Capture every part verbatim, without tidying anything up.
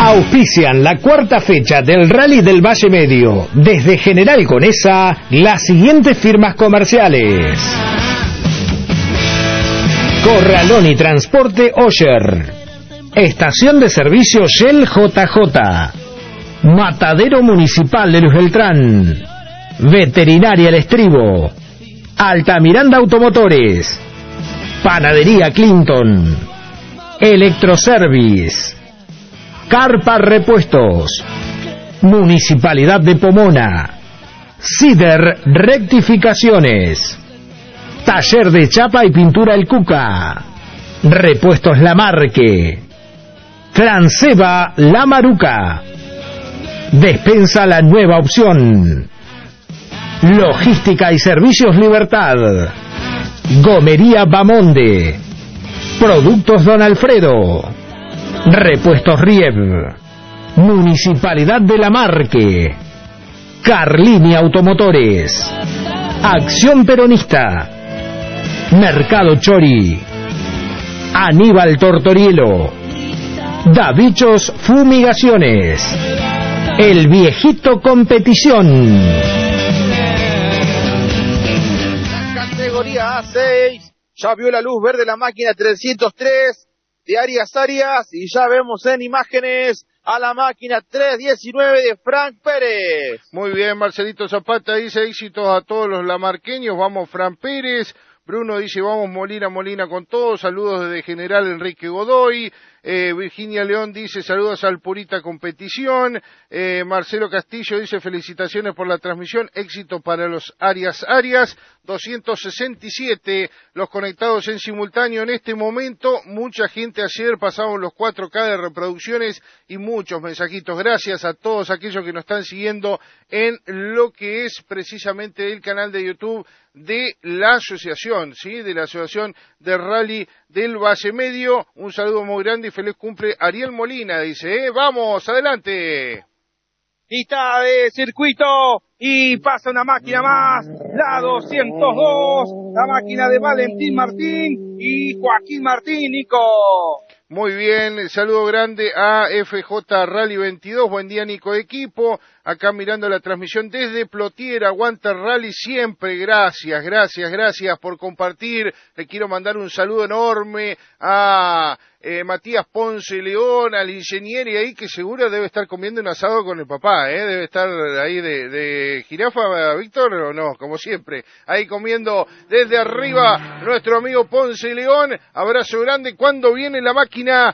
Auspician la cuarta fecha del Rally del Valle Medio. Desde General Conesa, las siguientes firmas comerciales: Corralón y Transporte Osher, Estación de Servicio Shell J J, Matadero Municipal de Luis Beltrán, Veterinaria El Estribo, Altamiranda Automotores, Panadería Clinton, Electroservice, Carpa Repuestos, Municipalidad de Pomona, Cider Rectificaciones, Taller de Chapa y Pintura El Cuca, Repuestos Lamarque, Transeva La Maruca, Despensa La Nueva Opción, Logística y Servicios Libertad, Gomería Bamonde, Productos Don Alfredo, Repuestos Riev, Municipalidad de La Marque, Carlini Automotores, Acción Peronista, Mercado Chori, Aníbal Tortorielo, Davichos Fumigaciones, El Viejito Competición. Categoría A seis, ya vio la luz verde la máquina trescientos tres de Arias Arias y ya vemos en imágenes a la máquina trescientos diecinueve de Frank Pérez. Muy bien, Marcelito Zapata dice éxitos a todos los lamarqueños, vamos Frank Pérez. Bruno dice vamos Molina, Molina con todos, saludos desde General Enrique Godoy. Eh, Virginia León dice saludos al Purita Competición. eh, Marcelo Castillo dice felicitaciones por la transmisión, éxito para los Arias Arias. Doscientos sesenta y siete los conectados en simultáneo en este momento, mucha gente ayer, pasamos los cuatro K de reproducciones y muchos mensajitos. Gracias a todos aquellos que nos están siguiendo en lo que es precisamente el canal de YouTube de la asociación, ¿sí? De la asociación de Rally del Valle Medio. Un saludo muy grande y feliz cumple Ariel Molina, dice, ¿eh? Vamos, adelante. Y está de circuito y pasa una máquina más, la doscientos dos, la máquina de Valentín Martín y Joaquín Martín, Nico. Muy bien, saludo grande a F J Rally veintidós, buen día Nico equipo, acá mirando la transmisión desde Plotier, aguanta Rally siempre, gracias, gracias, gracias por compartir, le quiero mandar un saludo enorme a eh, Matías Ponce León, al ingeniero ahí que seguro debe estar comiendo un asado con el papá, eh, debe estar ahí de, de jirafa, Víctor, o no, como siempre, ahí comiendo desde arriba nuestro amigo Ponce León, abrazo grande, cuando viene la máquina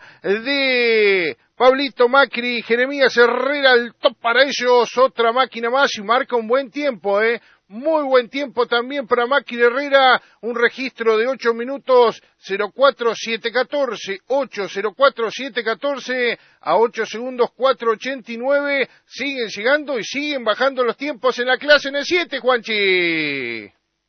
de Pablito Macri, Jeremías Herrera, el top para ellos, otra máquina más y marca un buen tiempo, eh, muy buen tiempo también para Macri Herrera, un registro de ocho minutos, cero cuatro siete catorce, ocho cero cuatro siete catorce, a ocho segundos cuatro ochenta y nueve, siguen llegando y siguen bajando los tiempos en la clase N siete, Juanchi.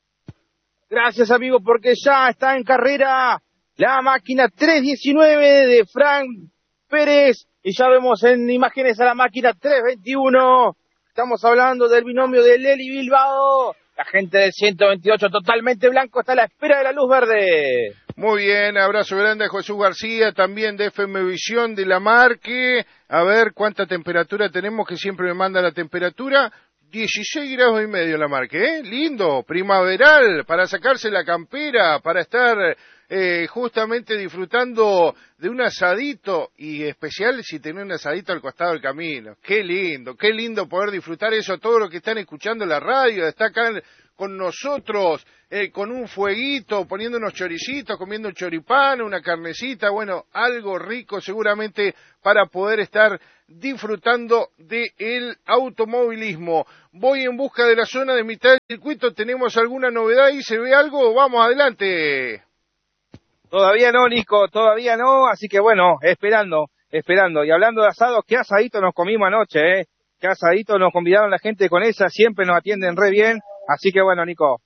Gracias amigo, porque ya está en carrera la máquina trescientos diecinueve de Frank Pérez y ya vemos en imágenes a la máquina trescientos veintiuno. Estamos hablando del binomio de Leli Bilbao. La gente del ciento veintiocho totalmente blanco está a la espera de la luz verde. Muy bien, abrazo grande a Jesús García, también de F M Visión de La Marque. A ver cuánta temperatura tenemos, que siempre me manda la temperatura. dieciséis grados y medio La Marque, ¿eh? Lindo, primaveral, para sacarse la campera, para estar eh, justamente disfrutando de un asadito, y especial si tenés un asadito al costado del camino. Qué lindo, qué lindo poder disfrutar eso, todo lo que están escuchando la radio, está acá con nosotros, eh, con un fueguito, poniendo unos choricitos, comiendo un choripán, una carnecita, bueno, algo rico seguramente para poder estar disfrutando del automovilismo. Voy en busca de la zona de mitad del circuito, ¿tenemos alguna novedad y se ve algo? Vamos, adelante. Todavía no, Nico, todavía no, así que bueno, esperando, esperando. Y hablando de asados, qué asadito nos comimos anoche, ¿eh? Qué asadito nos convidaron la gente con esa, siempre nos atienden re bien, así que bueno, Nico.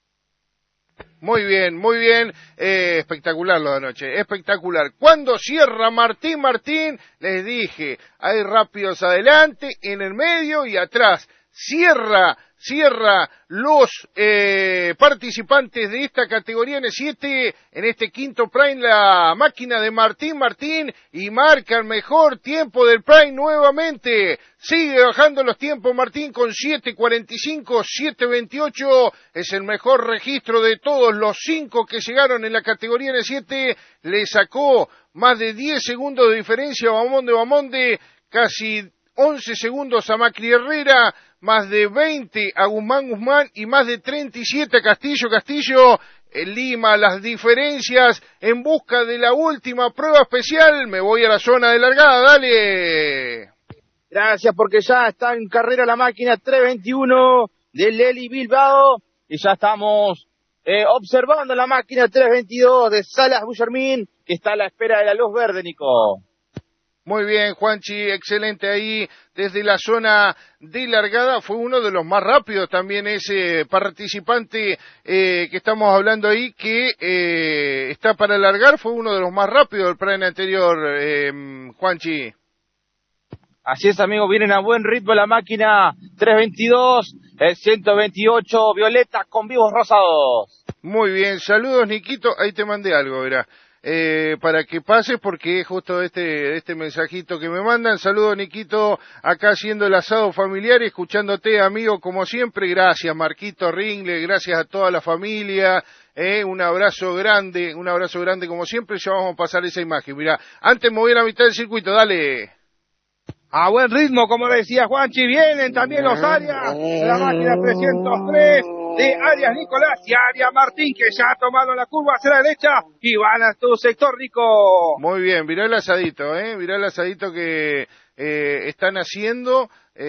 Muy bien, muy bien, eh, espectacular lo de anoche, espectacular. Cuando cierra Martín Martín, les dije, hay rápidos adelante, en el medio y atrás. cierra, cierra los eh, participantes de esta categoría N siete en este quinto Prime, la máquina de Martín Martín, y marca el mejor tiempo del Prime nuevamente. Sigue bajando los tiempos Martín con siete cuarenta y cinco, siete veintiocho, es el mejor registro de todos los cinco que llegaron en la categoría N siete, le sacó más de diez segundos de diferencia a Bamonde Bamonde, casi once segundos a Macri Herrera, más de veinte a Guzmán Guzmán y más de treinta y siete a Castillo Castillo. En Lima las diferencias en busca de la última prueba especial. Me voy a la zona de largada, dale. Gracias, porque ya está en carrera la máquina tres veintiuno de Leli Bilbao y ya estamos eh, observando la máquina tres veintidós de Salas Guillermín, que está a la espera de la luz verde, Nico. Muy bien, Juanchi, excelente ahí desde la zona de largada. Fue uno de los más rápidos también ese participante eh, que estamos hablando ahí, que eh, está para largar. Fue uno de los más rápidos del Prime anterior, eh, Juanchi. Así es, amigo, vienen a buen ritmo la máquina tres veintidós, el ciento veintiocho Violeta con vivos rosados. Muy bien, saludos, Niquito. Ahí te mandé algo, verá. Eh, para que pases, porque es justo este, este mensajito que me mandan. Saludos, Niquito, acá haciendo el asado familiar y escuchándote, amigo, como siempre. Gracias, Marquito Ringle, gracias a toda la familia, eh, un abrazo grande, un abrazo grande como siempre. Ya vamos a pasar esa imagen, mirá, antes me voy a la mitad del circuito, dale. A buen ritmo, como decía Juanchi, vienen también los Arias de la máquina trescientos tres de Arias Nicolás y Arias Martín, que ya ha tomado la curva hacia la derecha y van a tu sector, Nico. Muy bien, mirá el asadito, eh, mirá el asadito que eh, están haciendo,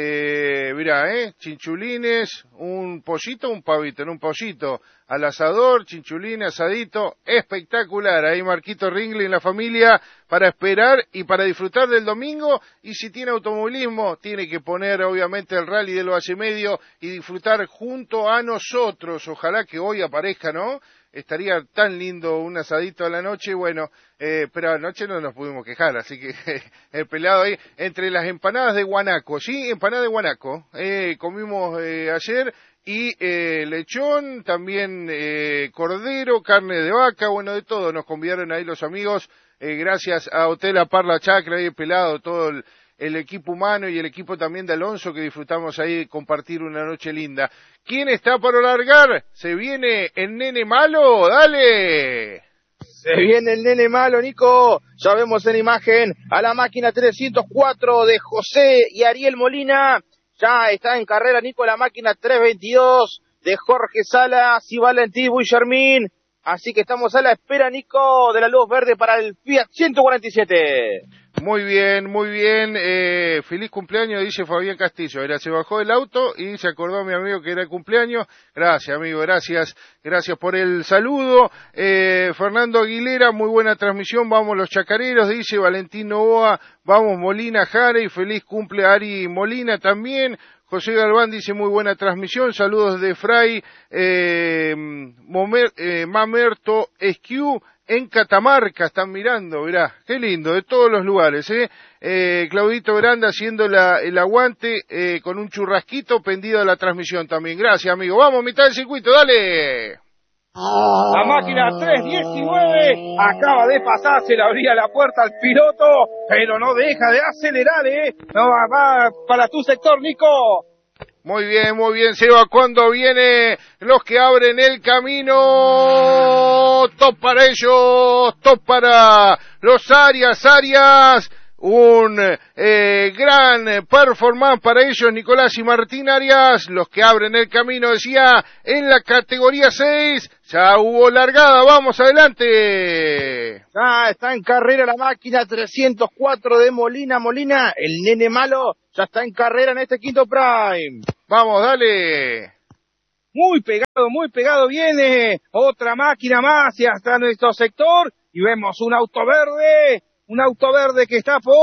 eh, mirá, eh, chinchulines, un pollito, un pavito, en un pollito al asador, chinchulines, asadito, espectacular, ahí Marquito Ringley en la familia para esperar y para disfrutar del domingo, y si tiene automovilismo, tiene que poner obviamente el rally del Valle Medio y disfrutar junto a nosotros. Ojalá que hoy aparezca, ¿no? Estaría tan lindo un asadito a la noche, bueno, eh, pero anoche no nos pudimos quejar, así que el pelado ahí, entre las empanadas de guanaco, sí, empanadas de guanaco, eh, comimos eh, ayer, y eh, lechón, también eh, cordero, carne de vaca, bueno, de todo, nos convidaron ahí los amigos, eh, gracias a Hotel A Parla Chacra, y pelado, todo el, el equipo humano y el equipo también de Alonso, que disfrutamos ahí de compartir una noche linda. ¿Quién está para largar? ¿Se viene el nene malo? ¡Dale! Se viene el nene malo, Nico. Ya vemos en imagen a la máquina trescientos cuatro de José y Ariel Molina. Ya está en carrera, Nico, la máquina tres veintidós de Jorge Salas y Valentín Guillermín. Así que estamos a la espera, Nico, de la luz verde para el Fiat ciento cuarenta y siete. Muy bien, muy bien. Eh, feliz cumpleaños, dice Fabián Castillo. Era, se bajó del auto y se acordó a mi amigo que era el cumpleaños. Gracias, amigo, gracias. Gracias por el saludo. Eh, Fernando Aguilera, muy buena transmisión. Vamos los chacareros, dice Valentín Novoa. Vamos Molina Jara y feliz cumple a Ari Molina también. José Galván dice muy buena transmisión, saludos de Fray, eh, Momer, eh, Mamerto Esquiu en Catamarca, están mirando, mirá, qué lindo, de todos los lugares, eh, eh Claudito Granda haciendo la, el aguante, eh, con un churrasquito pendido de la transmisión también, gracias amigo, vamos, mitad del circuito, dale. La máquina tres diecinueve acaba de pasar, se le abría la puerta al piloto, pero no deja de acelerar, eh. No va, va para tu sector, Nico. Muy bien, muy bien, Seba, cuando viene los que abren el camino, top para ellos, top para los Arias, Arias. Un eh, gran performance para ellos, Nicolás y Martín Arias, los que abren el camino, decía, en la categoría seis, ya hubo largada, vamos adelante. Ya está en carrera la máquina trescientos cuatro de Molina, Molina, el nene malo, ya está en carrera en este quinto Prime. Vamos, dale. Muy pegado, muy pegado viene, otra máquina más y hasta nuestro sector, y vemos un auto verde. Un auto verde que está por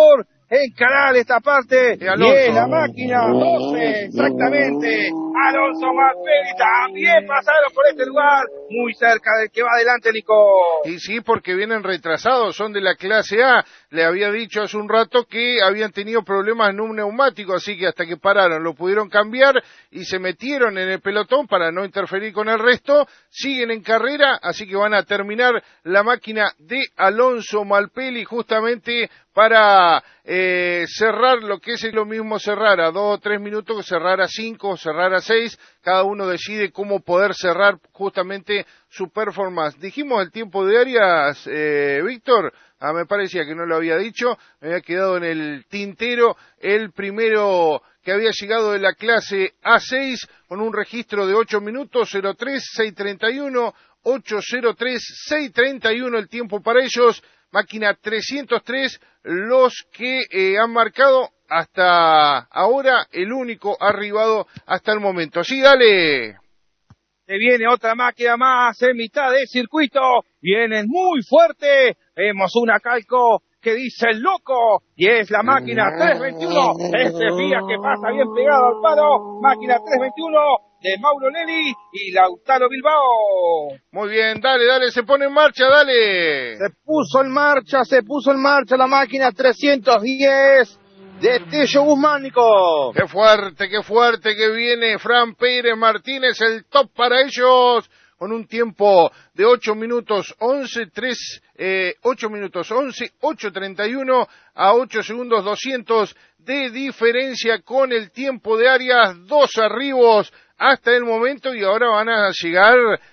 encarar esta parte. Y Alonso. Bien, la máquina doce, exactamente. Alonso Malpeli también pasaron por este lugar, muy cerca del que va adelante, Nico. Y sí, porque vienen retrasados, son de la clase A. Le había dicho hace un rato que habían tenido problemas en un neumático, así que hasta que pararon lo pudieron cambiar y se metieron en el pelotón para no interferir con el resto. Siguen en carrera, así que van a terminar la máquina de Alonso Malpeli justamente para eh, cerrar lo que es lo mismo cerrar a dos o tres minutos que cerrar a cinco o cerrar a seis. Cada uno decide cómo poder cerrar justamente su performance. Dijimos el tiempo de Arias, eh, Víctor. Ah, me parecía que no lo había dicho, me había quedado en el tintero el primero que había llegado de la clase A seis con un registro de ocho minutos, cero tres, seis treinta y uno, ocho cero tres, seis treinta y uno el tiempo para ellos, máquina trescientos tres, los que eh, han marcado hasta ahora el único arribado hasta el momento. Sí, dale. Se viene otra máquina más en mitad del circuito, vienen muy fuerte, vemos una calco que dice el loco, y es la máquina trescientos veintiuno, ese Fía que pasa bien pegado al palo, máquina trescientos veintiuno de Mauro Nelly y Lautaro Bilbao. Muy bien, dale, dale, se pone en marcha, dale. Se puso en marcha, se puso en marcha la máquina trescientos diez de Tello Guzmán, Nico. Qué fuerte, qué fuerte que viene Fran Pérez Martínez, el top para ellos, con un tiempo de ocho minutos once, tres, eh, ocho minutos once, ocho treinta y uno a ocho segundos doscientos de diferencia con el tiempo de Arias, dos arribos hasta el momento y ahora van a llegar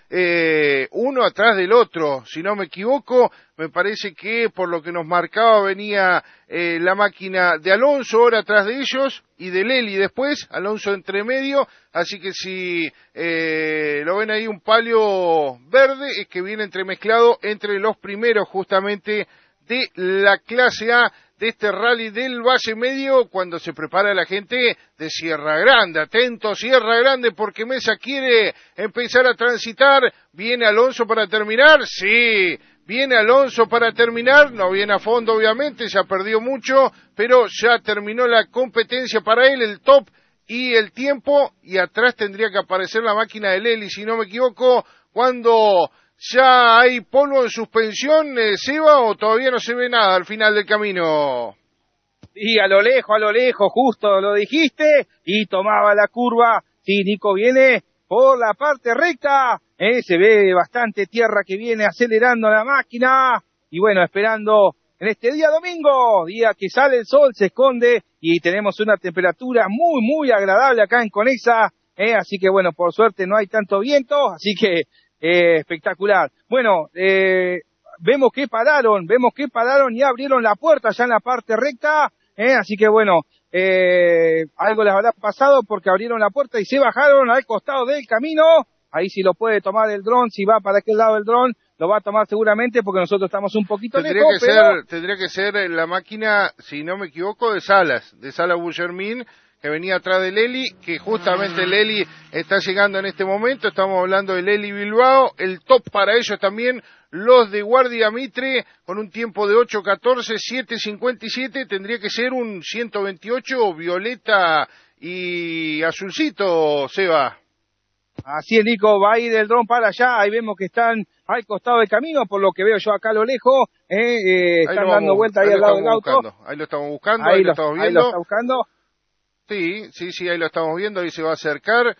eh, uno atrás del otro, si no me equivoco. Me parece que por lo que nos marcaba venía eh, la máquina de Alonso ahora atrás de ellos y de Lely después, Alonso entre medio, así que si eh, lo ven ahí un palio verde es que viene entremezclado entre los primeros justamente de la clase A de este rally del Valle Medio cuando se prepara la gente de Sierra Grande. Atento Sierra Grande porque Mesa quiere empezar a transitar. ¿Viene Alonso para terminar? Sí. Viene Alonso para terminar, no viene a fondo obviamente, ya perdió mucho, pero ya terminó la competencia para él, el top y el tiempo, y atrás tendría que aparecer la máquina de Lely, si no me equivoco, cuando ya hay polvo en suspensión, eh, Seba, o todavía no se ve nada al final del camino. Y a lo lejos, a lo lejos, justo lo dijiste, y tomaba la curva, sí, Nico viene por la parte recta, eh, se ve bastante tierra que viene acelerando la máquina, y bueno, esperando en este día domingo, día que sale el sol, se esconde, y tenemos una temperatura muy, muy agradable acá en Conesa, eh, así que bueno, por suerte no hay tanto viento, así que eh, espectacular. Bueno, eh, vemos que pararon, vemos que pararon y abrieron la puerta ya en la parte recta, eh, así que bueno, Eh, algo les habrá pasado porque abrieron la puerta y se bajaron al costado del camino. Ahí sí lo puede tomar el dron, si va para aquel lado del dron, lo va a tomar seguramente porque nosotros estamos un poquito tendría lejos. Que pero... ser, tendría que ser la máquina, si no me equivoco, de Salas, de Salas Bullermin, que venía atrás de Lely, que justamente Lely está llegando en este momento. Estamos hablando de Lely Bilbao, el top para ellos también. Los de Guardia Mitre, con un tiempo de ocho catorce, siete cincuenta y siete, tendría que ser un ciento veintiocho, violeta y azulcito, Seba. Así es, Nico, va a ir el dron para allá, ahí vemos que están al costado del camino, por lo que veo yo acá a lo lejos, eh, eh, están dando vuelta ahí, ahí al lado del auto. Buscando. Ahí lo estamos buscando, ahí, ahí lo, lo estamos viendo. Ahí lo está buscando. Sí, sí, sí, ahí lo estamos viendo, ahí se va a acercar.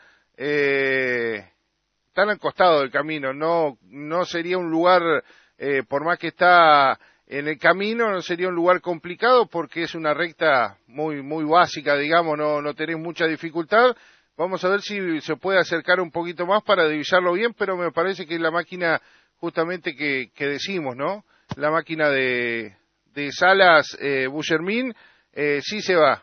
Eh... Están al costado del camino, no no sería un lugar, eh, por más que está en el camino, no sería un lugar complicado porque es una recta muy muy básica, digamos, no no tenés mucha dificultad. Vamos a ver si se puede acercar un poquito más para divisarlo bien, pero me parece que es la máquina justamente que, que decimos, ¿no? La máquina de, de Salas eh, Bullermin, eh, sí se va.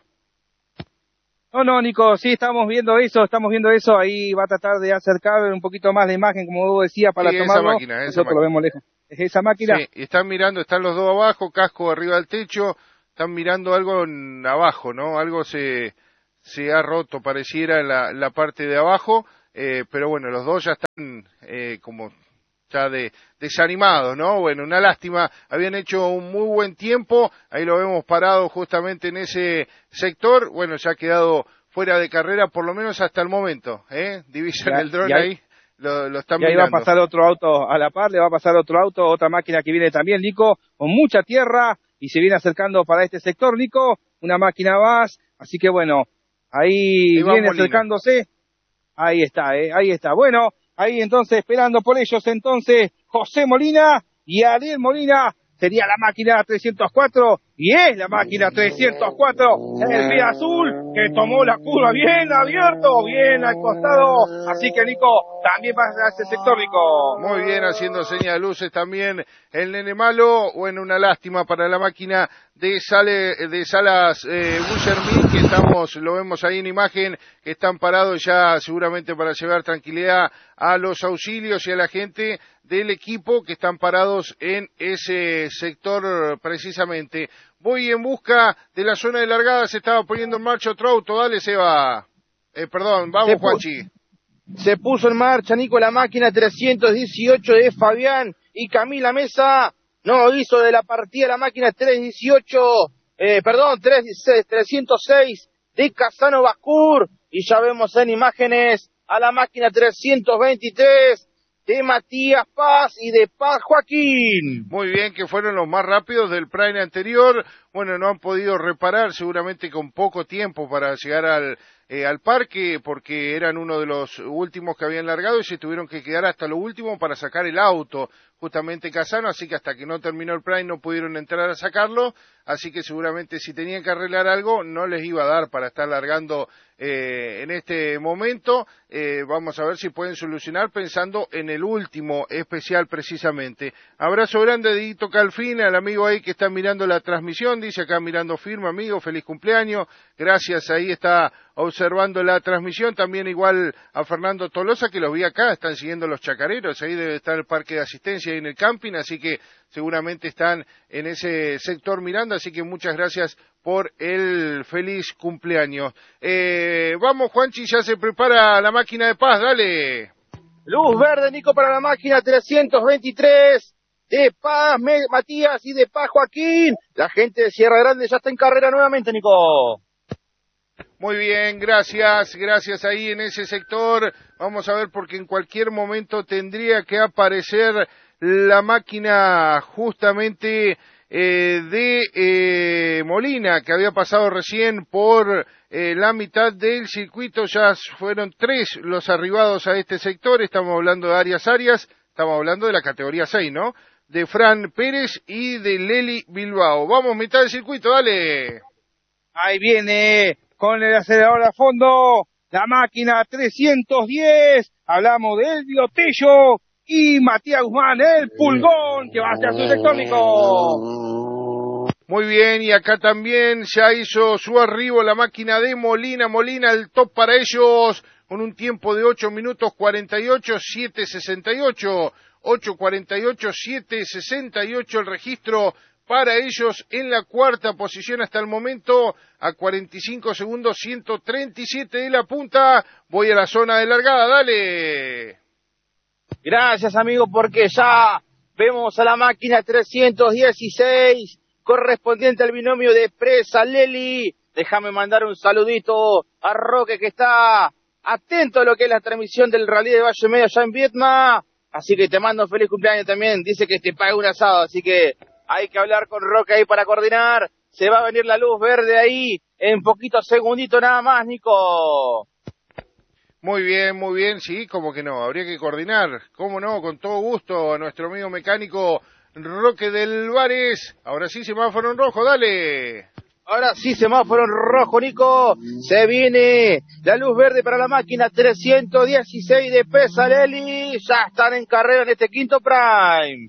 No, no, Nico, sí, estamos viendo eso, estamos viendo eso, ahí va a tratar de acercar un poquito más la imagen, como vos decías, para sí, tomarlo. Esa máquina, esa Nosotros máquina. lo vemos lejos. ¿Es esa máquina? Sí, y están mirando, están los dos abajo, casco arriba del techo, están mirando algo en abajo, ¿no? Algo se, se ha roto, pareciera, en la, la parte de abajo, eh, pero bueno, los dos ya están eh, como ya de, desanimados, ¿no? Bueno, una lástima, habían hecho un muy buen tiempo, ahí lo vemos parado justamente en ese sector, bueno, ya ha quedado fuera de carrera por lo menos hasta el momento, ¿eh? Divisan el dron ahí, lo, lo están y ahí mirando. va a pasar otro auto a la par, le va a pasar otro auto, otra máquina que viene también, Nico, con mucha tierra, y se viene acercando para este sector, Nico, una máquina más, así que bueno, ahí, ahí viene acercándose, ahí está, eh, ahí está, bueno, ahí entonces esperando por ellos, entonces, José Molina y Ariel Molina, sería la máquina trescientos cuatro, y es la máquina trescientos cuatro, el Fiat Azul, que tomó la curva bien abierto, bien al costado, así que Nico, también va a ese sector, Nico. Muy bien, haciendo señas de luces también el nene malo, bueno, una lástima para la máquina de, Sale, de Salas eh, Bullermin, que estamos, lo vemos ahí en imagen, que están parados ya seguramente para llevar tranquilidad a los auxilios y a la gente del equipo que están parados en ese sector precisamente. Voy en busca de la zona de largada, se estaba poniendo en marcha otro auto, dale Seba, eh, perdón, vamos Juanchi. Se puso en marcha, Nico, la máquina trescientos dieciocho de Fabián y Camila Mesa, no hizo de la partida la máquina trescientos dieciocho, eh, perdón, trescientos seis de Casano Bascur, y ya vemos en imágenes a la máquina trescientos veintitrés de Matías Paz y de Paz Joaquín. Muy bien, que fueron los más rápidos del Prime anterior. Bueno, no han podido reparar, seguramente con poco tiempo para llegar al, eh, al parque, porque eran uno de los últimos que habían largado y se tuvieron que quedar hasta lo último para sacar el auto, justamente Casano, así que hasta que no terminó el Prime no pudieron entrar a sacarlo, así que seguramente si tenían que arreglar algo no les iba a dar para estar largando eh, en este momento. Eh, vamos a ver si pueden solucionar pensando en el último especial precisamente. Abrazo grande de Hito Calfín, al amigo ahí que está mirando la transmisión, dice acá mirando firme, amigo, feliz cumpleaños, gracias, ahí está observando la transmisión, también igual a Fernando Tolosa, que los vi acá, están siguiendo los chacareros, ahí debe estar el parque de asistencia ahí en el camping, así que seguramente están en ese sector mirando, así que muchas gracias por el feliz cumpleaños. Eh, vamos, Juanchi, ya se prepara la máquina de Paz, dale. Luz verde, Nico, para la máquina trescientos veintitrés de Paz Matías y de Paz Joaquín. La gente de Sierra Grande ya está en carrera nuevamente, Nico. Muy bien, gracias, gracias ahí en ese sector. Vamos a ver porque en cualquier momento tendría que aparecer la máquina justamente eh, de eh, Molina, que había pasado recién por eh, la mitad del circuito. Ya fueron tres los arribados a este sector. Estamos hablando de Arias Arias, estamos hablando de la categoría seis, ¿no? De Fran Pérez y de Leli Bilbao. Vamos, mitad del circuito, dale. Ahí viene con el acelerador a fondo la máquina trescientos diez. Hablamos de Elvio Tello y Matías Guzmán, el pulgón, que va hacia su sector, Nico. Muy bien, y acá también ya hizo su arribo la máquina de Molina. Molina, el top para ellos, con un tiempo de ocho minutos cuarenta y ocho, siete sesenta y ocho. ocho cuarenta y ocho, siete sesenta y ocho el registro para ellos en la cuarta posición hasta el momento, a cuarenta y cinco segundos, ciento treinta y siete de la punta. Voy a la zona de largada, dale. Gracias, amigo, porque ya vemos a la máquina trescientos dieciséis, correspondiente al binomio de Presa Leli. Déjame mandar un saludito a Roque, que está atento a lo que es la transmisión del Rally de Valle Medio allá en Vietnam. Así que te mando feliz cumpleaños también. Dice que te pague un asado, así que hay que hablar con Roque ahí para coordinar. Se va a venir la luz verde ahí en poquitos segunditos nada más, Nico. Muy bien, muy bien, sí, como que no, habría que coordinar, cómo no, con todo gusto, a nuestro amigo mecánico Roque del Vares. Ahora sí, semáforo en rojo, dale. Ahora sí, semáforo en rojo, Nico. Se viene la luz verde para la máquina trescientos dieciséis de Pesalelli. Ya están en carrera en este quinto Prime.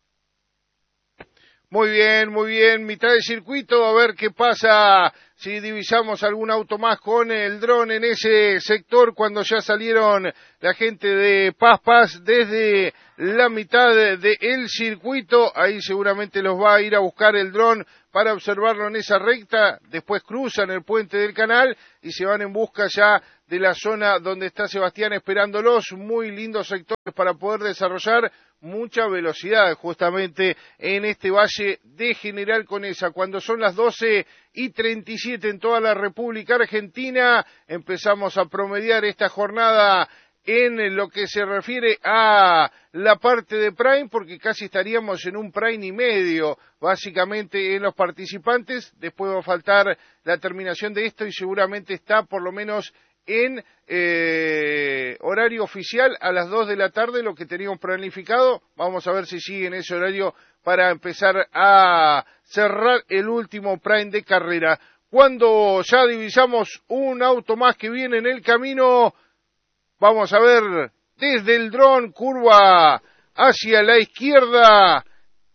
Muy bien, muy bien, mitad de circuito, a ver qué pasa si divisamos algún auto más con el dron en ese sector cuando ya salieron la gente de Paz Paz desde la mitad del de circuito. Ahí seguramente los va a ir a buscar el dron para observarlo en esa recta, después cruzan el puente del canal y se van en busca ya de la zona donde está Sebastián esperándolos. Muy lindos sectores para poder desarrollar mucha velocidad justamente en este valle de General Conesa. Cuando son las doce y treinta y siete en toda la República Argentina, empezamos a promediar esta jornada en lo que se refiere a la parte de Prime, porque casi estaríamos en un Prime y medio, básicamente en los participantes. Después va a faltar la terminación de esto y seguramente está por lo menos en eh, horario oficial a las dos de la tarde, lo que teníamos planificado. Vamos a ver si sigue en ese horario para empezar a cerrar el último Prime de carrera. Cuando ya divisamos un auto más que viene en el camino, vamos a ver desde el dron, curva hacia la izquierda,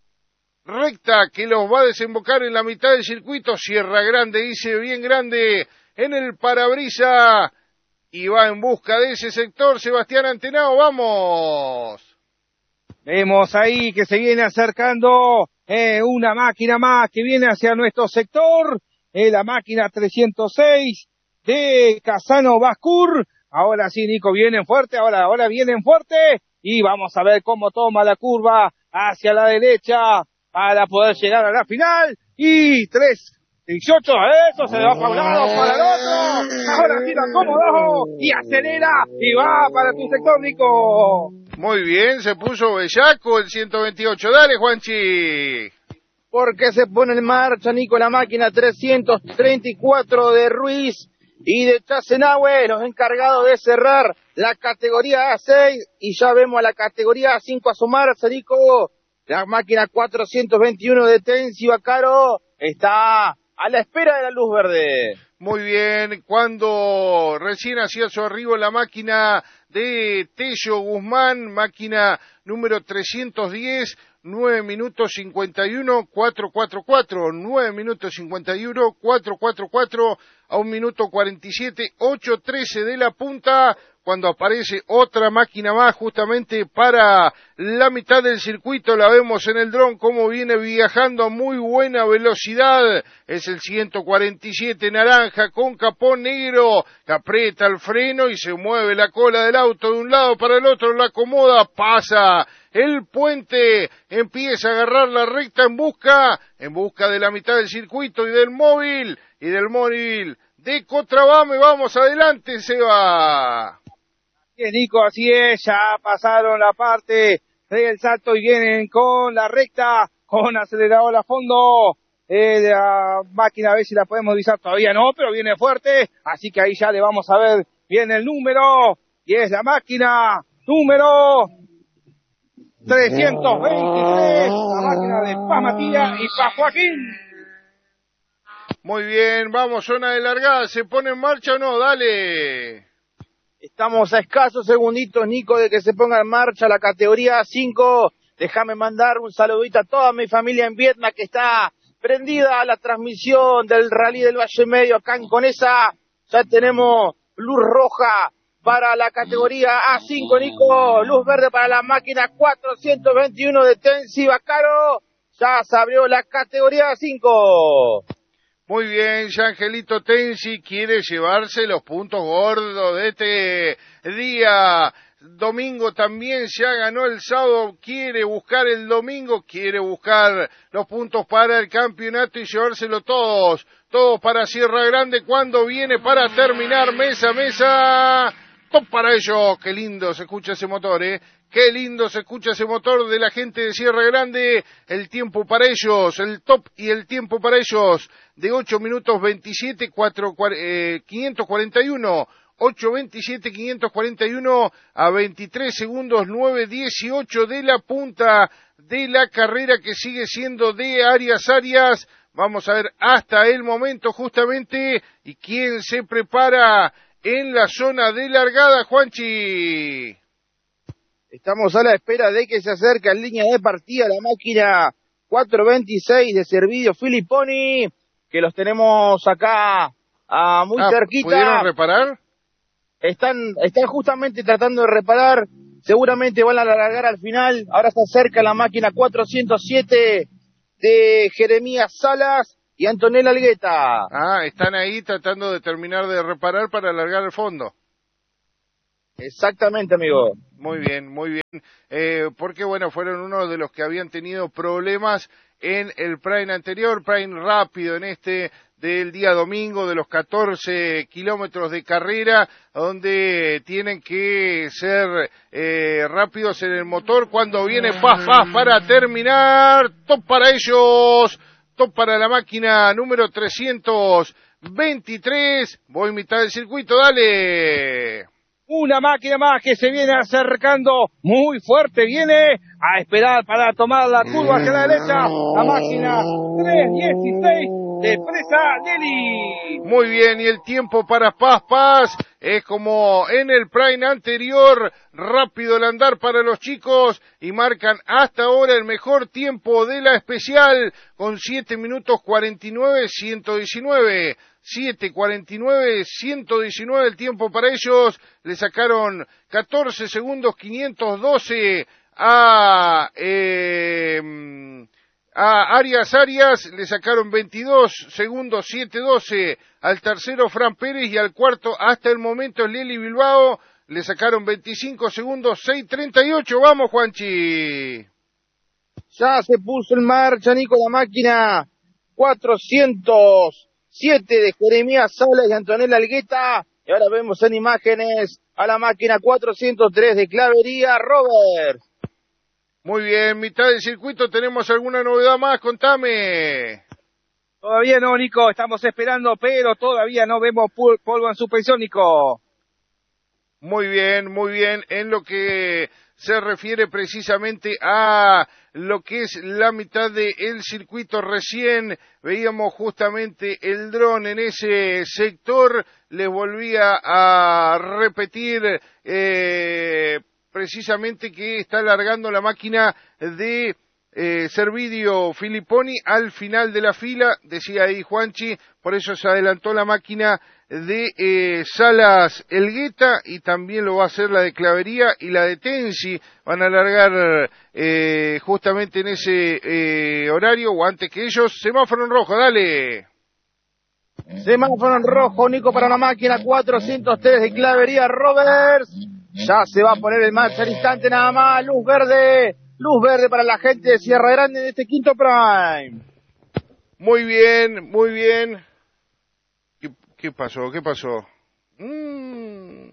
recta que los va a desembocar en la mitad del circuito. Sierra Grande, dice bien grande en el parabrisa, y va en busca de ese sector. Sebastián Antenao, vamos. Vemos ahí que se viene acercando eh, una máquina más que viene hacia nuestro sector, eh, la máquina trescientos seis de Casano Bascur. Ahora sí, Nico, vienen fuerte, ahora, ahora vienen fuerte, y vamos a ver cómo toma la curva hacia la derecha para poder llegar a la final. Y tres dieciocho, eso se va para un lado, para el otro. Ahora gira cómodo y acelera y va para tu sector, Nico. Muy bien, se puso bellaco el ciento veintiocho. Dale, Juanchi. Porque se pone en marcha, Nico, la máquina trescientos treinta y cuatro de Ruiz y de Chasenahue, los encargados de cerrar la categoría A seis, y ya vemos a la categoría A cinco asomarse, Nico. La máquina cuatrocientos veintiuno de Tensi Bacaro está a la espera de la luz verde. Muy bien, cuando recién hacía su arribo la máquina de Tello Guzmán, máquina número trescientos diez, nueve minutos cincuenta y uno, cuatro cuatro cuatro, nueve minutos cincuenta y uno, cuatro cuatro cuatro, a un minuto cuarenta y siete, ocho trece de la punta, cuando aparece otra máquina más justamente para la mitad del circuito. La vemos en el dron como viene viajando a muy buena velocidad. Es el ciento cuarenta y siete naranja con capó negro, que aprieta el freno y se mueve la cola del auto de un lado para el otro, la acomoda, pasa el puente, empieza a agarrar la recta en busca, en busca de la mitad del circuito y del móvil, y del móvil de Cotravame. Vamos adelante, Seba. Bien, Nico, así es, ya pasaron la parte del salto y vienen con la recta, con acelerador a fondo, eh, de la máquina, a ver si la podemos divisar, todavía no, pero viene fuerte, así que ahí ya le vamos a ver bien el número, y es la máquina número trescientos veintitrés, la máquina de Paz Matías y Paz Joaquín. Muy bien, vamos, zona de largada, ¿se pone en marcha o no? Dale. Estamos a escasos segunditos, Nico, de que se ponga en marcha la categoría cinco. Déjame mandar un saludito a toda mi familia en Vietnam que está prendida a la transmisión del Rally del Valle Medio acá en Conesa. Ya tenemos luz roja para la categoría A cinco, Nico. Luz verde para la máquina cuatrocientos veintiuno de Tensi Bacaro. Ya se abrió la categoría A cinco. Muy bien, ya Angelito Tensi quiere llevarse los puntos gordos de este día. Domingo también ya ganó el sábado, quiere buscar el domingo, quiere buscar los puntos para el campeonato y llevárselo todos, todos para Sierra Grande cuando viene para terminar mesa a mesa. Top para ellos, qué lindo se escucha ese motor, eh. Qué lindo se escucha ese motor de la gente de Sierra Grande. El tiempo para ellos, el top y el tiempo para ellos de ocho minutos veintisiete, cuatro, eh, quinientos cuarenta y uno. ocho veintisiete, quinientos cuarenta y uno a veintitrés segundos, nueve dieciocho de la punta de la carrera que sigue siendo de Arias Arias. Vamos a ver hasta el momento justamente y quién se prepara en la zona de largada, Juanchi. Estamos a la espera de que se acerque en línea de partida la máquina cuatrocientos veintiséis de Servidio Filipponi, que los tenemos acá ah, muy ah, cerquita. ¿Pudieron reparar? Están, están justamente tratando de reparar, seguramente van a alargar al final. Ahora está cerca la máquina cuatrocientos siete de Jeremías Salas y Antonella Algueta. Ah, están ahí tratando de terminar de reparar para alargar el fondo. Exactamente, amigo. Muy bien, muy bien. Eh, porque, bueno, fueron uno de los que habían tenido problemas en el Prime anterior, Prime rápido en este del día domingo de los catorce kilómetros de carrera, donde tienen que ser eh, rápidos en el motor cuando viene Paz Paz para terminar. Top para ellos, top para la máquina número trescientos veintitrés. Voy mitad del circuito, dale. Una máquina más que se viene acercando muy fuerte, viene a esperar para tomar la curva hacia la derecha, la máquina tres dieciséis de Presa Lely. Muy bien, y el tiempo para Paz Paz es como en el Prime anterior, rápido el andar para los chicos y marcan hasta ahora el mejor tiempo de la especial con siete minutos cuarenta y nueve, ciento diecinueve. siete cuarenta y nueve, ciento diecinueve el tiempo para ellos. Le sacaron catorce segundos quinientos doce a eh, a Arias Arias, le sacaron veintidós segundos siete doce al tercero Fran Pérez y al cuarto hasta el momento Lely Bilbao, le sacaron veinticinco segundos seis treinta y ocho. Vamos, Juanchi. Ya se puso en marcha, Nico, la máquina cuatrocientos siete de Jeremías Salas y Antonella Algueta. Y ahora vemos en imágenes a la máquina cuatrocientos tres de Clavería Robert. Muy bien, mitad del circuito, ¿tenemos alguna novedad más? Contame. Todavía no, Nico, estamos esperando, pero todavía no vemos polvo en suspensión, Nico. Muy bien, muy bien. En lo que se refiere precisamente a lo que es la mitad del circuito, recién veíamos justamente el dron en ese sector. Les volvía a repetir eh, precisamente que está alargando la máquina de eh, Servidio Filipponi al final de la fila, decía ahí Juanchi, por eso se adelantó la máquina de eh, Salas Elgueta y también lo va a hacer la de Clavería y la de Tensi. Van a alargar eh, justamente en ese eh, horario o antes que ellos. Semáforo en rojo, dale. Semáforo en rojo, Nico, para la máquina cuatrocientos tres de Clavería Roberts. Ya se va a poner en marcha al instante nada más. Luz verde, luz verde para la gente de Sierra Grande en este quinto Prime. Muy bien, muy bien. ¿Qué, qué pasó? ¿Qué pasó? Mm.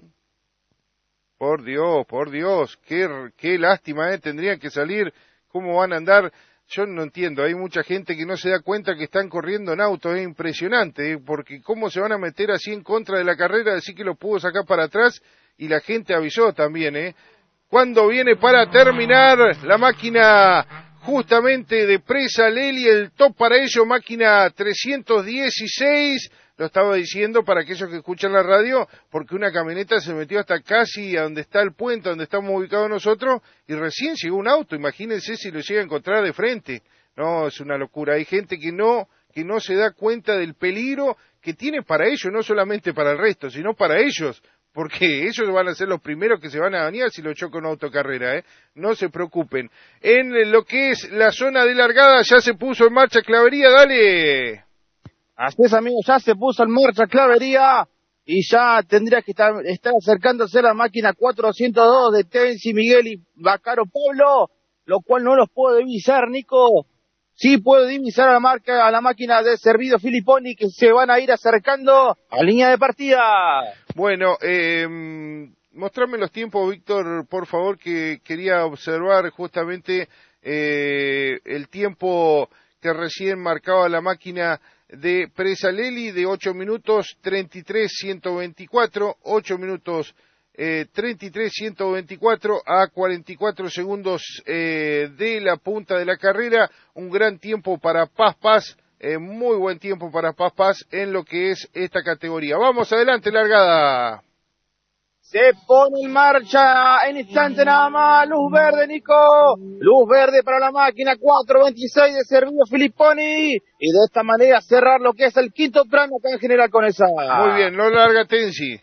Por Dios, por Dios, qué, qué lástima, ¿eh? Tendrían que salir. ¿Cómo van a andar? Yo no entiendo, hay mucha gente que no se da cuenta que están corriendo en auto, es impresionante, ¿eh? Porque cómo se van a meter así en contra de la carrera, decir que lo pudo sacar para atrás y la gente avisó también, ¿eh? Cuando viene para terminar la máquina justamente de Presa Lely, el top para ello, máquina trescientos dieciséis, lo estaba diciendo para aquellos que escuchan la radio, porque una camioneta se metió hasta casi a donde está el puente, donde estamos ubicados nosotros, y recién llegó un auto, imagínense si lo llega a encontrar de frente. No, es una locura, hay gente que no, que no se da cuenta del peligro que tiene para ellos, no solamente para el resto, sino para ellos, porque ellos van a ser los primeros que se van a dañar si lo choca una autocarrera, ¿eh? No se preocupen. En lo que es la zona de largada ya se puso en marcha Clavería, dale. Así es, amigo, ya se puso en marcha Clavería y ya tendría que estar, estar acercándose a la máquina cuatrocientos dos de Tensi, Miguel y Bacaro Pablo, lo cual no los puedo divisar, Nico. Sí puedo divisar a la marca, a la máquina de Servidio Filipponi que se van a ir acercando a línea de partida. Bueno, eh, mostrame los tiempos, Víctor, por favor, que quería observar justamente eh, el tiempo que recién marcaba la máquina de Presa Lely de ocho minutos treinta y tres ciento veinticuatro, ocho minutos eh, treinta y tres ciento veinticuatro a cuarenta y cuatro segundos eh, de la punta de la carrera, un gran tiempo para Paz Paz, eh, muy buen tiempo para Paz Paz en lo que es esta categoría. Vamos adelante, largada. Se pone en marcha en instante nada más, luz verde, Nico, luz verde para la máquina cuatrocientos veintiséis de Servidio Filipponi, y de esta manera cerrar lo que es el quinto tramo acá en General Conesa. Muy bien, no larga Tensi.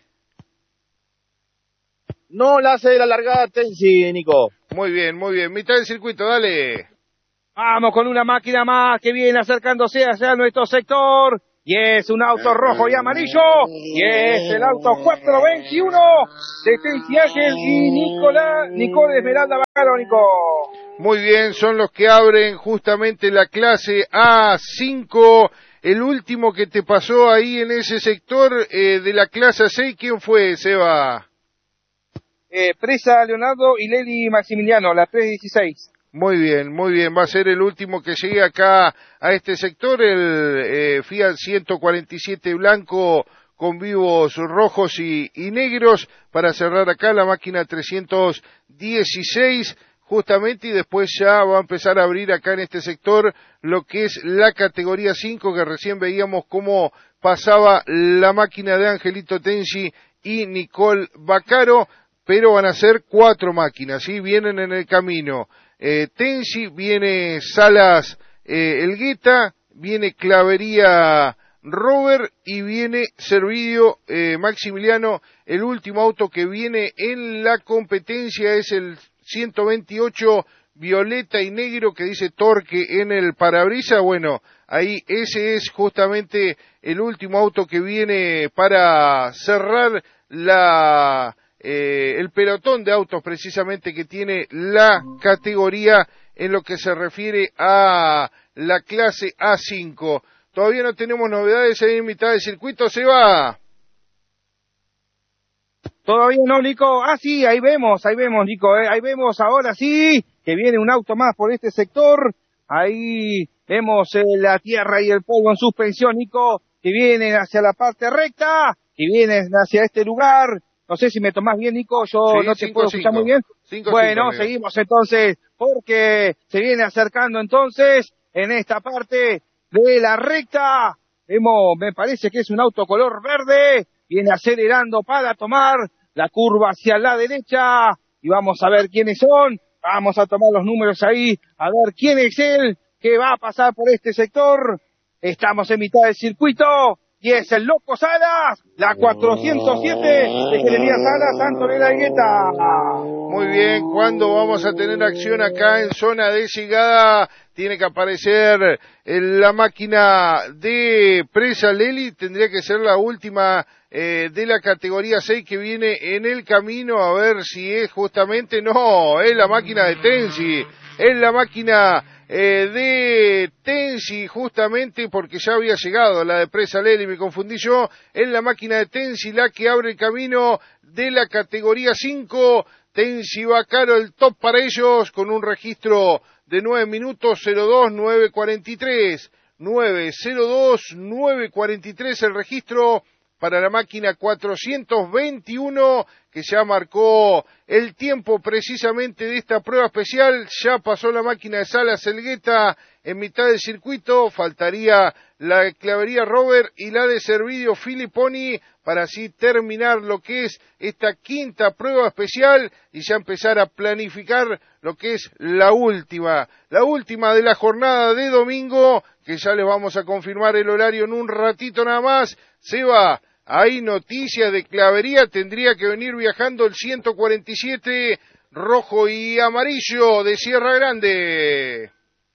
No la hace la largada Tensi, Nico. Muy bien, muy bien, mitad del circuito, dale. Vamos con una máquina más que viene acercándose hacia nuestro sector. y es un auto rojo y amarillo, y es el auto cuatro veintiuno de Tensi Ángel y Nicolás, Nicole Esmeralda Bacaro, Nico. Muy bien, son los que abren justamente la clase A cinco. El último que te pasó ahí en ese sector eh, de la clase seis, ¿quién fue, Seba? Eh, Presa Leonardo y Leli Maximiliano, la tres dieciséis. Muy bien, muy bien, va a ser el último que llegue acá a este sector, el eh, Fiat ciento cuarenta y siete blanco con vivos rojos y, y negros, para cerrar acá la máquina trescientos dieciséis, justamente, y después ya va a empezar a abrir acá en este sector lo que es la categoría cinco, que recién veíamos cómo pasaba la máquina de Angelito Tensi y Nicole Bacaro, pero van a ser cuatro máquinas, ¿sí? Vienen en el camino. Eh, Tensi, viene Salas eh, Elgueta, viene Clavería Robert y viene Servidio eh, Maximiliano. El último auto que viene en la competencia es el ciento veintiocho violeta y negro que dice Torque en el parabrisas. Bueno, ahí ese es justamente el último auto que viene para cerrar la... Eh, el pelotón de autos precisamente que tiene la categoría en lo que se refiere a la clase A cinco. Todavía no tenemos novedades ahí en mitad del circuito, ¿se va? Todavía no, Nico. Ah, sí, ahí vemos, ahí vemos, Nico. Eh. Ahí vemos ahora sí que viene un auto más por este sector. Ahí vemos eh, la tierra y el polvo en suspensión, Nico, que vienen hacia la parte recta, que vienen hacia este lugar. No sé si me tomás bien, Nico, yo sí, no te cinco, puedo cinco. escuchar muy bien. Cinco, bueno, cinco, seguimos entonces, porque se viene acercando entonces en esta parte de la recta. Vemos, me parece que es un auto color verde, viene acelerando para tomar la curva hacia la derecha, y vamos a ver quiénes son, vamos a tomar los números ahí, a ver quién es él que va a pasar por este sector. Estamos en mitad del circuito, y es el Loco Salas, la cuatrocientos siete de Jeremías Salas, Antonella Higueta. Muy bien, ¿cuándo vamos a tener acción acá en zona de llegada? Tiene que aparecer la máquina de Presa Leli, tendría que ser la última eh, de la categoría seis que viene en el camino, a ver si es justamente, no, es la máquina de Tensi, es la máquina eh, de Tensi, justamente porque ya había llegado la de Presa Leli, me confundí yo, es la máquina de Tensi la que abre el camino de la categoría cinco, Tensi Bacaro el top para ellos, con un registro de nueve minutos, cero dos nueve cuarenta y tres, nueve cero dos nueve cuarenta y tres el registro para la máquina cuatrocientos veintiuno, que ya marcó el tiempo precisamente de esta prueba especial. Ya pasó la máquina de Salas Elgueta en mitad del circuito, faltaría la de Clavería Robert y la de Servidio Filipponi para así terminar lo que es esta quinta prueba especial y ya empezar a planificar lo que es la última, la última de la jornada de domingo, que ya les vamos a confirmar el horario en un ratito nada más. Seba, hay noticias de Clavería, tendría que venir viajando el ciento cuarenta y siete rojo y amarillo de Sierra Grande.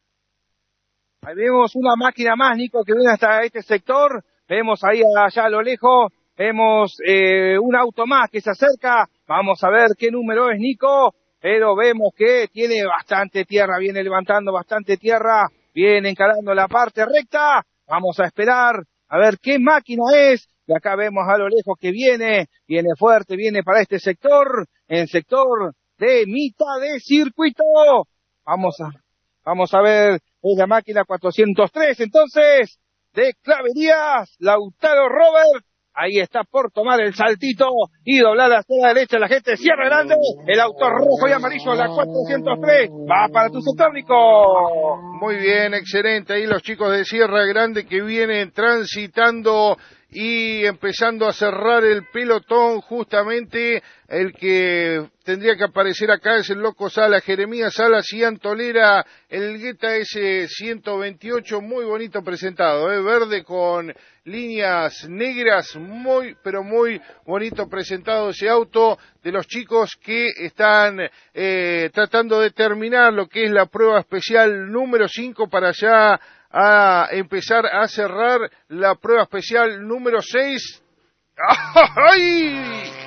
Ahí vemos una máquina más, Nico, que viene hasta este sector. Vemos ahí allá a lo lejos, vemos eh, un auto más que se acerca. Vamos a ver qué número es, Nico. Pero vemos que tiene bastante tierra, viene levantando bastante tierra, viene encarando la parte recta. Vamos a esperar a ver qué máquina es. Y acá vemos a lo lejos que viene, viene fuerte, viene para este sector, en sector de mitad de circuito. Vamos a, vamos a ver, es la máquina cuatrocientos tres, entonces, de Claverías, Lautaro Robert. Ahí está por tomar el saltito y doblar hacia la derecha la gente de Sierra Grande. El auto rojo y amarillo, la cuatrocientos tres, va para tu sector, Nico. Muy bien, excelente. Ahí los chicos de Sierra Grande que vienen transitando y empezando a cerrar el pelotón. Justamente el que tendría que aparecer acá es el Loco Salas, Jeremías Salas y Antolera Elgueta S ciento veintiocho, muy bonito presentado, ¿eh? Verde con líneas negras, muy pero muy bonito presentado ese auto de los chicos que están eh, tratando de terminar lo que es la prueba especial número cinco para ya a empezar a cerrar la prueba especial número seis. ¡Ay!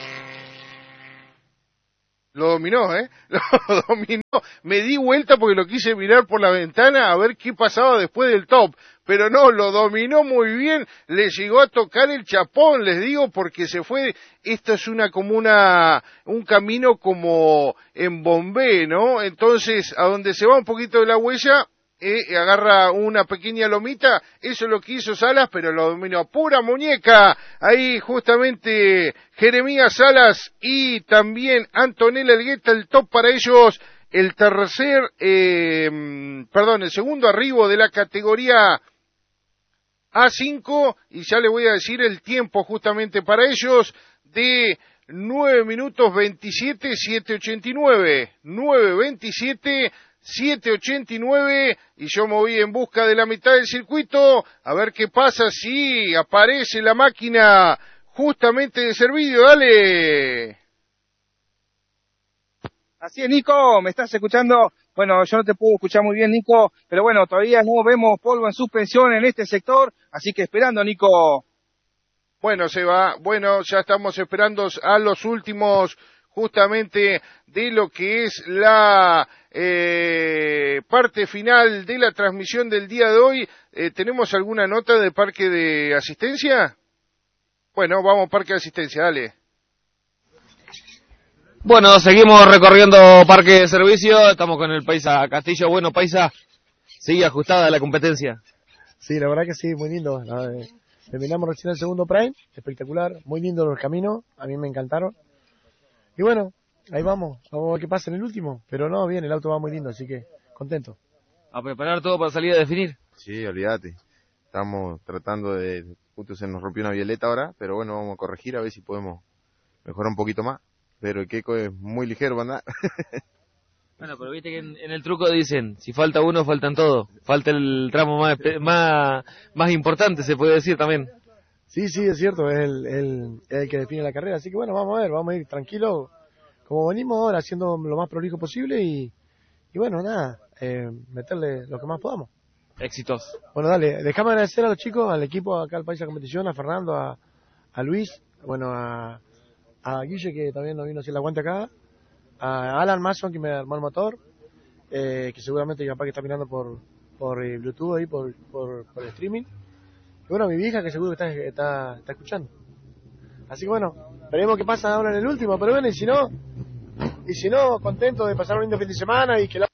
Lo dominó, ¿eh? Lo dominó. Me di vuelta porque lo quise mirar por la ventana a ver qué pasaba después del top. Pero no, lo dominó muy bien. Le llegó a tocar el chapón, les digo, porque se fue. Esto es una como una, un camino como en Bombé, ¿no? Entonces, a donde se va un poquito de la huella, eh, agarra una pequeña lomita. Eso es lo que hizo Salas, pero lo dominó. Pura muñeca. Ahí justamente Jeremías Salas y también Antonella Elgueta, el top para ellos. El tercer, eh, perdón, el segundo arribo de la categoría A cinco, y ya le voy a decir el tiempo justamente para ellos, de nueve minutos veintisiete, siete ochenta y nueve, nueve veintisiete, siete ochenta y nueve, y yo me voy en busca de la mitad del circuito, a ver qué pasa si aparece la máquina justamente de servicio. Dale. Así es, Nico, ¿me estás escuchando? Bueno, yo no te puedo escuchar muy bien, Nico, pero bueno, todavía no vemos polvo en suspensión en este sector, así que esperando, Nico. Bueno, se va, bueno, ya estamos esperando a los últimos justamente de lo que es la eh, parte final de la transmisión del día de hoy. Eh, ¿Tenemos alguna nota de parque de asistencia? Bueno, vamos parque de asistencia, dale. Bueno, seguimos recorriendo parque de servicio, estamos con el Paisa Castillo. Bueno, Paisa, sigue ajustada la competencia. Sí, la verdad que sí, muy lindo. Eh, terminamos recién el segundo Prime, espectacular, muy lindo los caminos, a mí me encantaron. Y bueno, ahí vamos, vamos a ver qué pasa en el último, pero no, bien, el auto va muy lindo, así que contento. ¿A preparar todo para salir a definir? Sí, olvídate, estamos tratando de, justo se nos rompió una violeta ahora, pero bueno, vamos a corregir a ver si podemos mejorar un poquito más. Pero el Keiko es muy ligero para andar. Bueno, pero viste que en, en el truco dicen, si falta uno, faltan todos. Falta el tramo más más más importante, se puede decir también. Sí, sí, es cierto, es el, el, el que define la carrera. Así que bueno, vamos a ver, vamos a ir tranquilos, como venimos ahora, haciendo lo más prolijo posible y, y bueno, nada, eh, meterle lo que más podamos. Éxitos. Bueno, dale, déjame agradecer a los chicos, al equipo acá al Paisa Competición, a Fernando, a, a Luis, bueno, a... a Guille, que también nos vino a hacer el aguante acá, a Alan Mason, que me armó el motor, eh, que seguramente capaz que está mirando por por eh, Bluetooth ahí, por, por, por el streaming, y bueno, mi vieja, que seguro que está, está, está escuchando. Así que bueno, veremos qué pasa ahora en el último, pero bueno, y si no, y si no, contento de pasar un lindo fin de semana y que la